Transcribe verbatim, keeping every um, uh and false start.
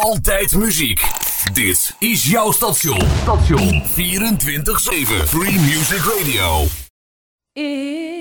Altijd muziek. Dit is jouw station. Station vierentwintig zeven. Free Music Radio. Eh.